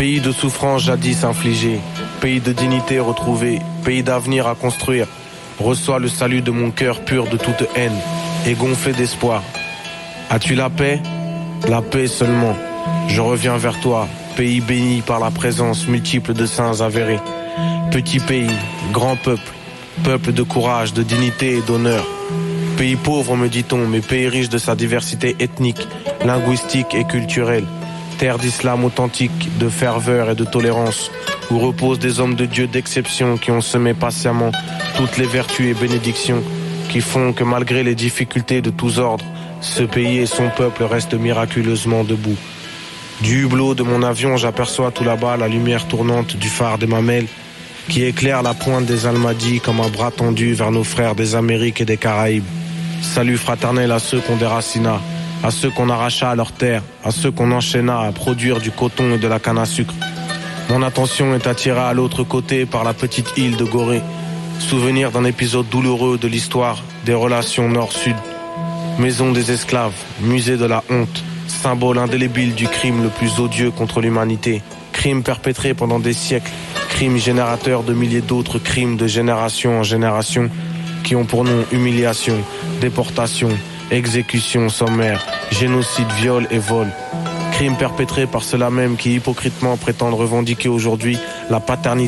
Pays de souffrance jadis infligée, pays de dignité retrouvée, pays d'avenir à construire. Reçois le salut de mon cœur pur de toute haine et gonflé d'espoir. As-tu la paix? La paix seulement. Je reviens vers toi, pays béni par la présence multiple de saints avérés. Petit pays, grand peuple, peuple de courage, de dignité et d'honneur. Pays pauvre me dit-on, mais pays riche de sa diversité ethnique, linguistique et culturelle. Terre d'islam authentique, de ferveur et de tolérance, où reposent des hommes de Dieu d'exception qui ont semé patiemment toutes les vertus et bénédictions qui font que malgré les difficultés de tous ordres, ce pays et son peuple restent miraculeusement debout. Du hublot de mon avion, j'aperçois tout là-bas la lumière tournante du phare des Mamelles qui éclaire la pointe des Almadies comme un bras tendu vers nos frères des Amériques et des Caraïbes. Salut fraternel à ceux qu'on déracina, à ceux qu'on arracha à leur terre, à ceux qu'on enchaîna à produire du coton et de la canne à sucre. Mon attention est attirée à l'autre côté par la petite île de Gorée, souvenir d'un épisode douloureux de l'histoire des relations nord-sud. Maison des esclaves, musée de la honte, symbole indélébile du crime le plus odieux contre l'humanité. Crime perpétré pendant des siècles, crime générateur de milliers d'autres crimes de génération en génération qui ont pour nom humiliation, déportation, exécution sommaire, génocide, viol et vol. Crimes perpétrés par ceux-là même qui hypocritement prétendent revendiquer aujourd'hui la paternité